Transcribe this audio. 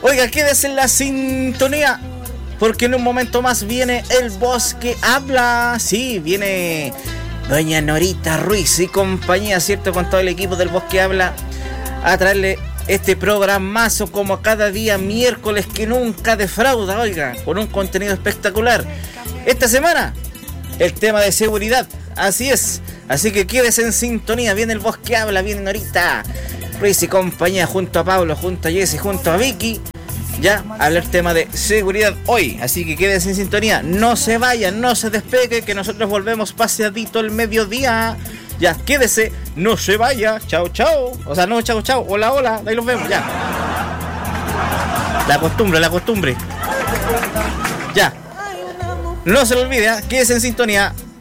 Oiga, quédese en la sintonía, porque en un momento más viene El Voz que Habla. Sí, viene doña Norita Ruiz y compañía, ¿cierto? Con todo el equipo del Voz que Habla, a traerle este programazo como cada día miércoles que nunca defrauda, oiga, con un contenido espectacular. Esta semana, el tema de seguridad, así es. Así que quédese en sintonía, viene El Voz que Habla, viene Norita Ruiz y compañía, junto a Pablo, junto a Jessy, junto a Vicky, ya a hablar tema de seguridad hoy. Así que quédese en sintonía, no se vayan, no se despegue, que nosotros volvemos paseadito el mediodía. Ya, quédese, no se vaya, chao, chao. O sea, no, chao, chao, hola, hola, ahí los vemos, ya. La costumbre. Ya. No se lo olvide, quédese en sintonía.